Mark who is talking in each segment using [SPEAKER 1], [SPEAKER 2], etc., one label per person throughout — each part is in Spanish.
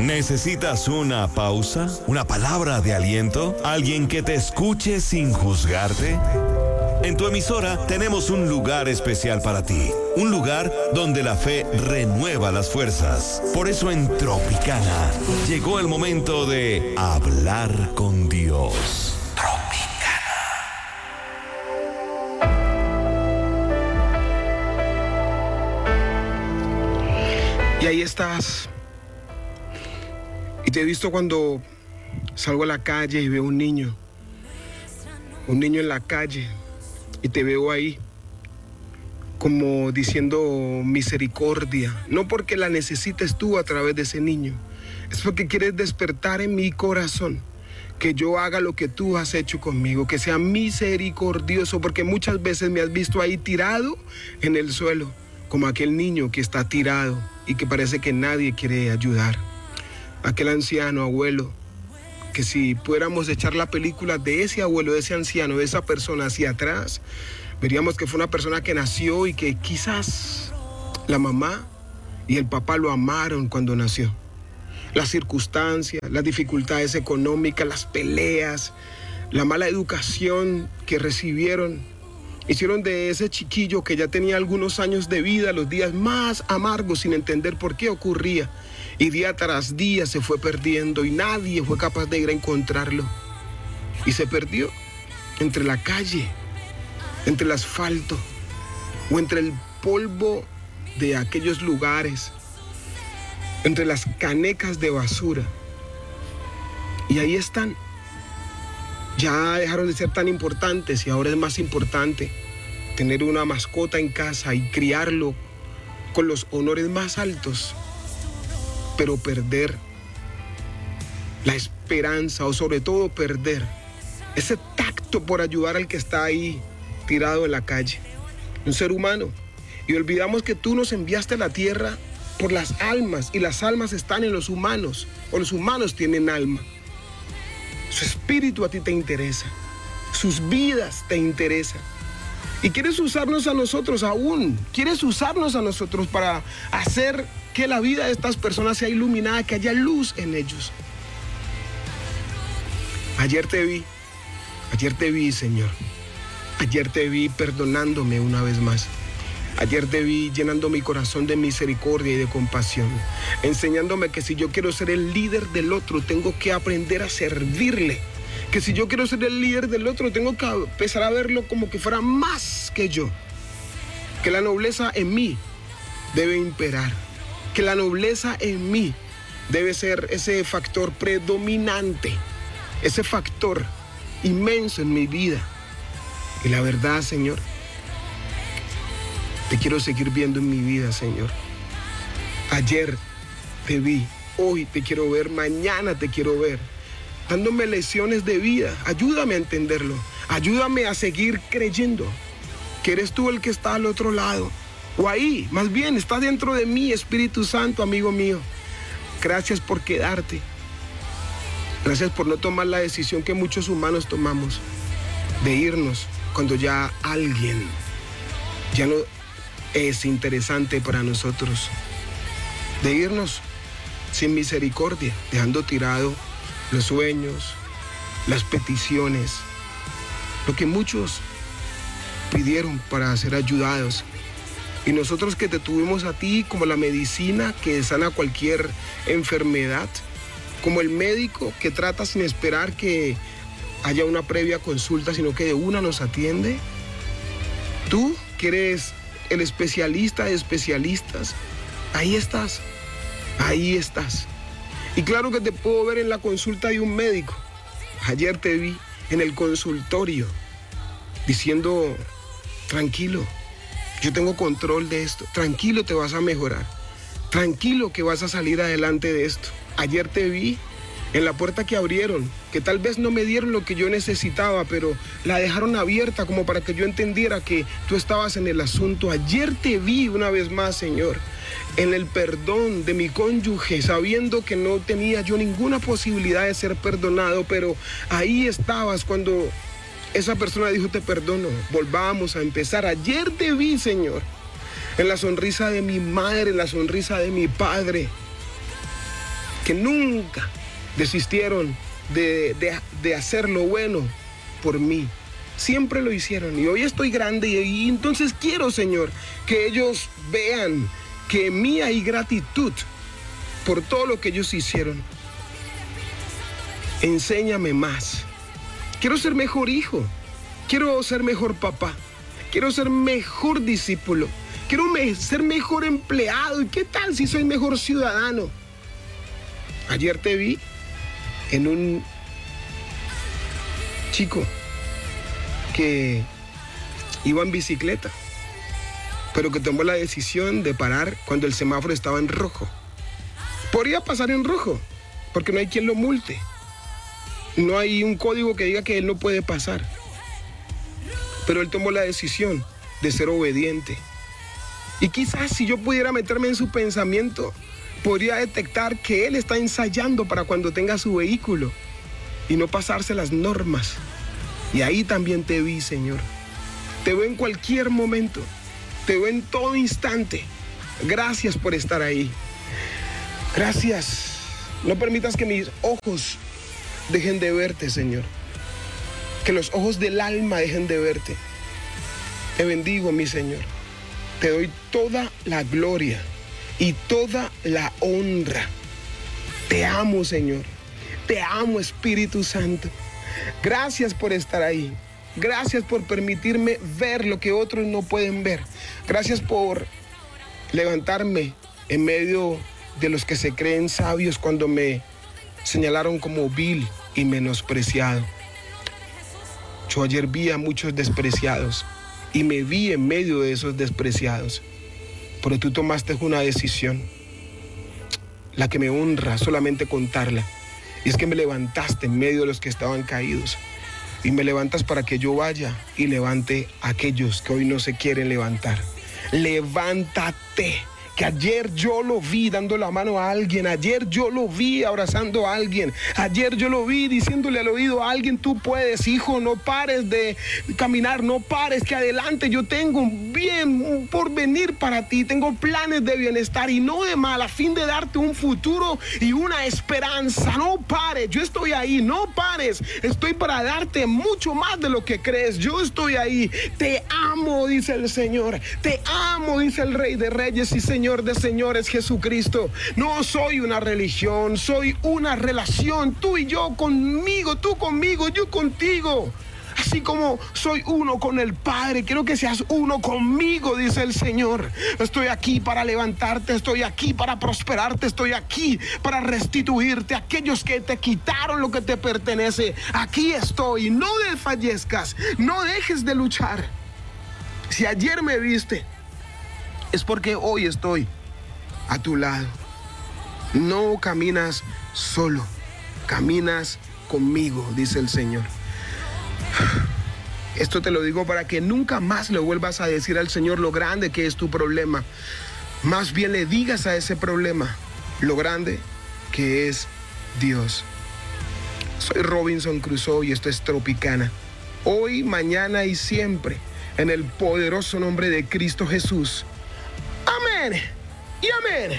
[SPEAKER 1] ¿Necesitas una pausa? ¿Una palabra de aliento? ¿Alguien que te escuche sin juzgarte? En tu emisora tenemos un lugar especial para ti. Un lugar donde la fe renueva las fuerzas. Por eso en Tropicana llegó el momento de hablar con Dios.
[SPEAKER 2] Y ahí estás. Y te he visto cuando salgo a la calle y veo un niño en la calle, y te veo ahí como diciendo misericordia, no porque la necesites tú a través de ese niño, es porque quieres despertar en mi corazón que yo haga lo que tú has hecho conmigo, que sea misericordioso, porque muchas veces me has visto ahí tirado en el suelo, como aquel niño que está tirado y que parece que nadie quiere ayudar. Aquel anciano, abuelo, que si pudiéramos echar la película de ese abuelo, de ese anciano, de esa persona hacia atrás, veríamos que fue una persona que nació y que quizás la mamá y el papá lo amaron cuando nació. Las circunstancias, las dificultades económicas, las peleas, la mala educación que recibieron, hicieron de ese chiquillo que ya tenía algunos años de vida los días más amargos sin entender por qué ocurría. Y día tras día se fue perdiendo y nadie fue capaz de ir a encontrarlo. Y se perdió entre la calle, entre el asfalto o entre el polvo de aquellos lugares, entre las canecas de basura. Y ahí están. Ya dejaron de ser tan importantes y ahora es más importante tener una mascota en casa y criarlo con los honores más altos, pero perder la esperanza, o sobre todo perder ese tacto por ayudar al que está ahí tirado en la calle, un ser humano. Y olvidamos que tú nos enviaste a la tierra por las almas, y las almas están en los humanos, o los humanos tienen alma. Su espíritu a ti te interesa, sus vidas te interesan. Y quieres usarnos a nosotros aún, quieres usarnos a nosotros para hacer que la vida de estas personas sea iluminada, que haya luz en ellos. Ayer te vi, Señor. Ayer te vi perdonándome una vez más. Ayer te vi llenando mi corazón de misericordia y de compasión, enseñándome que si yo quiero ser el líder del otro, tengo que aprender a servirle. Que si yo quiero ser el líder del otro, tengo que empezar a verlo como que fuera más que yo. Que la nobleza en mí debe imperar. Que la nobleza en mí debe ser ese factor predominante, ese factor inmenso en mi vida. Y la verdad, Señor, te quiero seguir viendo en mi vida, Señor. Ayer te vi, hoy te quiero ver, mañana te quiero ver, dándome lecciones de vida. Ayúdame a entenderlo, ayúdame a seguir creyendo que eres tú el que está al otro lado, o ahí, más bien, está dentro de mí, Espíritu Santo, amigo mío. Gracias por quedarte. Gracias por no tomar la decisión que muchos humanos tomamos, de irnos cuando ya alguien ya no es interesante para nosotros, de irnos sin misericordia, dejando tirado los sueños, las peticiones, lo que muchos pidieron para ser ayudados. Y nosotros que te tuvimos a ti como la medicina que sana cualquier enfermedad, como el médico que trata sin esperar que haya una previa consulta, sino que de una nos atiende. Tú que eres el especialista de especialistas, ahí estás, ahí estás. Y claro que te puedo ver en la consulta de un médico. Ayer te vi en el consultorio diciendo, tranquilo, yo tengo control de esto, tranquilo, te vas a mejorar, tranquilo que vas a salir adelante de esto. Ayer te vi en la puerta que abrieron, que tal vez no me dieron lo que yo necesitaba, pero la dejaron abierta como para que yo entendiera que tú estabas en el asunto. Ayer te vi una vez más, Señor, en el perdón de mi cónyuge, sabiendo que no tenía yo ninguna posibilidad de ser perdonado, pero ahí estabas cuando esa persona dijo, te perdono, volvamos a empezar. Ayer te vi, Señor, en la sonrisa de mi madre, en la sonrisa de mi padre. que nunca desistieron de hacer lo bueno por mí. Siempre lo hicieron y hoy estoy grande y entonces quiero, Señor, que ellos vean que en mí hay gratitud por todo lo que ellos hicieron. Enséñame más. Quiero ser mejor hijo, quiero ser mejor papá, quiero ser mejor discípulo, quiero ser mejor empleado. ¿Y qué tal si soy mejor ciudadano? Ayer te vi en un chico que iba en bicicleta, pero que tomó la decisión de parar cuando el semáforo estaba en rojo. Podría pasar en rojo, porque no hay quien lo multe. No hay un código que diga que él no puede pasar. Pero él tomó la decisión de ser obediente. Y quizás si yo pudiera meterme en su pensamiento, podría detectar que él está ensayando para cuando tenga su vehículo y no pasarse las normas. Y ahí también te vi, Señor. Te veo en cualquier momento. Te veo en todo instante. Gracias por estar ahí. Gracias. No permitas que mis ojos dejen de verte, Señor. Que los ojos del alma dejen de verte. Te bendigo, mi Señor. Te doy toda la gloria y toda la honra. Te amo, Señor. Te amo, Espíritu Santo. Gracias por estar ahí. Gracias por permitirme ver lo que otros no pueden ver. Gracias por levantarme en medio de los que se creen sabios cuando me señalaron como vil y menospreciado. Yo ayer vi a muchos despreciados y me vi en medio de esos despreciados. Pero tú tomaste una decisión, la que me honra solamente contarla. Y es que me levantaste en medio de los que estaban caídos. Y me levantas para que yo vaya y levante a aquellos que hoy no se quieren levantar. Levántate. Que ayer yo lo vi dando la mano a alguien, ayer yo lo vi abrazando a alguien, ayer yo lo vi diciéndole al oído a alguien: tú puedes, hijo, no pares de caminar, no pares, que adelante yo tengo un bien, un porvenir para ti, tengo planes de bienestar y no de mal, a fin de darte un futuro y una esperanza. No pares, yo estoy ahí, no pares, estoy para darte mucho más de lo que crees, yo estoy ahí. Te amo, dice el Señor, te amo, dice el Rey de Reyes y Señor de señores, Jesucristo. No soy una religión, soy una relación. Tú y yo conmigo, tú conmigo, yo contigo. Así como soy uno con el Padre, quiero que seas uno conmigo, dice el Señor. Estoy aquí para levantarte, estoy aquí para prosperarte, estoy aquí para restituirte a aquellos que te quitaron lo que te pertenece. Aquí estoy, no desfallezcas, no dejes de luchar. Si ayer me viste, es porque hoy estoy a tu lado. No caminas solo, caminas conmigo, dice el Señor. Esto te lo digo para que nunca más le vuelvas a decir al Señor lo grande que es tu problema. Más bien le digas a ese problema lo grande que es Dios. Soy Robinson Crusoe y esto es Tropicana. Hoy, mañana y siempre, en el poderoso nombre de Cristo Jesús. Amén y amén.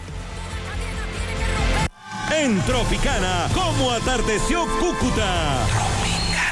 [SPEAKER 1] En Tropicana, ¿cómo atardeció Cúcuta?